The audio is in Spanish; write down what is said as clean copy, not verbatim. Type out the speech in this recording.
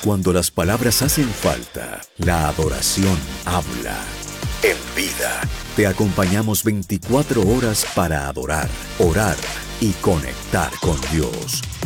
Cuando las palabras hacen falta, la adoración habla. En Vida, te acompañamos 24 horas para adorar, orar y conectar con Dios.